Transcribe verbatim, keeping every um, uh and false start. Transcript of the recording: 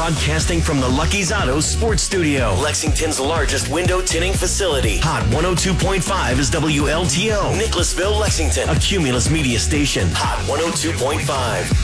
Broadcasting from the Lucky's Auto Sports Studio, Lexington's largest window tinting facility. Hot one oh two point five is W L T O. Nicholasville, Lexington, a Cumulus media station. Hot one oh two point five.